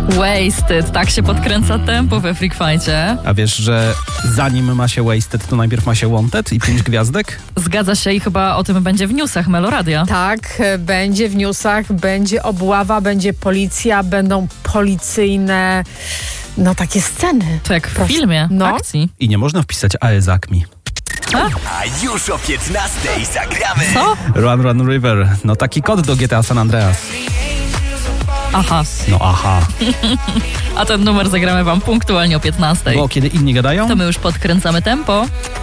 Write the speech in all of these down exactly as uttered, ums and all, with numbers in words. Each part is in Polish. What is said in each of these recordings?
Wasted, tak się podkręca tempo we Freak Fight'cie. A wiesz, że zanim ma się Wasted, to najpierw ma się Wanted i pięć gwiazdek? Zgadza się i chyba o tym będzie w newsach Meloradia. Tak, będzie w newsach, będzie obława, będzie policja, będą policyjne, no takie sceny. To jak w Proste. filmie, No. akcji. I nie można wpisać Aezakmi. A już o piętnastej zagramy. Co? Run Run River. No taki kod do G T A San Andreas. Aha. No aha. A ten numer zagramy wam punktualnie o piętnastej. Bo kiedy inni gadają? To my już podkręcamy tempo.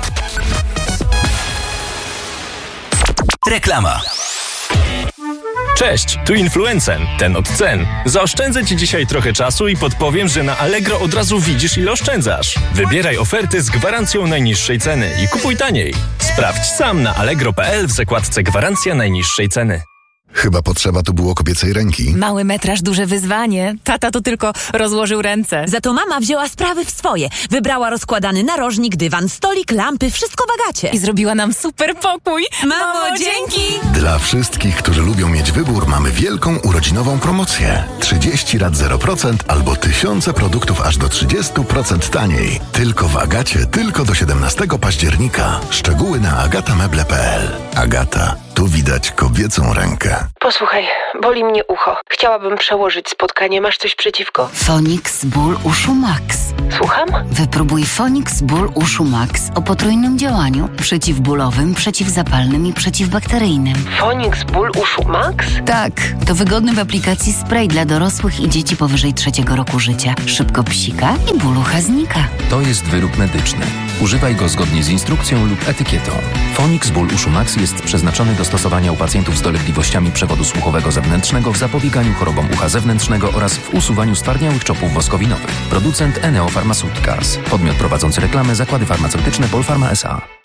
Reklama. Cześć, tu Influencen, ten od cen. Zaoszczędzę Ci dzisiaj trochę czasu i podpowiem, że na Allegro od razu widzisz, ile oszczędzasz. Wybieraj oferty z gwarancją najniższej ceny i kupuj taniej. Sprawdź sam na allegro kropka p l w zakładce Gwarancja najniższej ceny. Chyba potrzeba tu było kobiecej ręki. Mały metraż, duże wyzwanie. Tata to tylko rozłożył ręce. Za to mama wzięła sprawy w swoje. Wybrała rozkładany narożnik, dywan, stolik, lampy, wszystko w Agacie. I zrobiła nam super pokój. Mamo, dzięki! Dla wszystkich, którzy lubią mieć wybór, mamy wielką urodzinową promocję. trzydzieści rat zero procent albo tysiące produktów aż do trzydzieści procent taniej. Tylko w Agacie, tylko do siedemnastego października. Szczegóły na agatameble kropka p l. Agata. Tu widać kobiecą rękę. Posłuchaj, boli mnie ucho. Chciałabym przełożyć spotkanie. Masz coś przeciwko? Fonix Ból Uszu Max. Słucham? Wypróbuj Fonix Ból Uszu Max o potrójnym działaniu przeciwbólowym, przeciwzapalnym i przeciwbakteryjnym. Fonix Ból Uszu Max? Tak, to wygodny w aplikacji spray dla dorosłych i dzieci powyżej trzeciego roku życia. Szybko psika i ból ucha znika. To jest wyrób medyczny. Używaj go zgodnie z instrukcją lub etykietą. Fonix Ból Uszu Max jest przeznaczony do stosowania u pacjentów z dolegliwościami przewodu słuchowego zewnętrznego w zapobieganiu chorobom ucha zewnętrznego oraz w usuwaniu stwardniałych czopów woskowinowych. Producent Eneo Pharmaceuticals. Podmiot prowadzący reklamę Zakłady Farmaceutyczne Polpharma S A.